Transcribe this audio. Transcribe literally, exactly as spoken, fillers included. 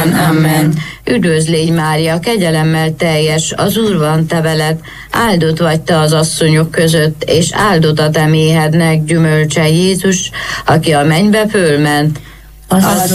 korán. Amen. Üdvözl légy, Mária, kegyelemmel teljes, az Úr van te veled, áldott vagy te az asszonyok között, és áldott a te méhednek gyümölcse Jézus, aki a mennybe fölment. Az